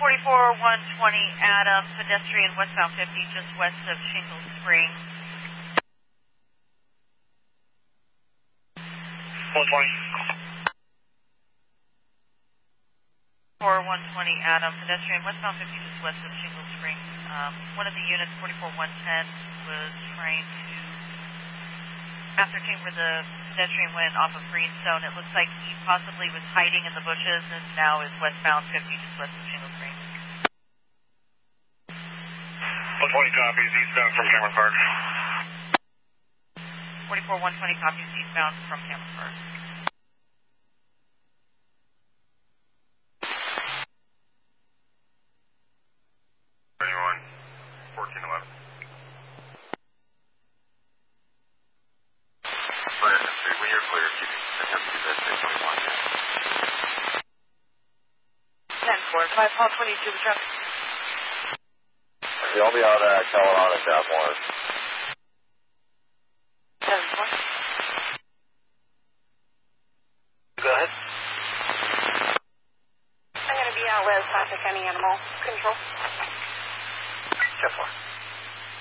120 Adam, pedestrian westbound 50, just west of Shingle Springs. 120. 120 Adam, pedestrian westbound 50, just west of Shingle Springs. One of the units, 44110, was trying to ascertain where the pedestrian went off of Greenstone. It looks like he possibly was hiding in the bushes and now is westbound 50, just west of Shingle Springs. 120 copies, eastbound from Cameron Park. 120 copies, eastbound from Cameron Park. 1411. When you're clear, keep attempt to that 10-4, 5-22, the truck. Yeah, I'll be out at Colorado and South Morris. 7-4. Go ahead. I'm going to be out with Sasha County Animal Control. 10-4.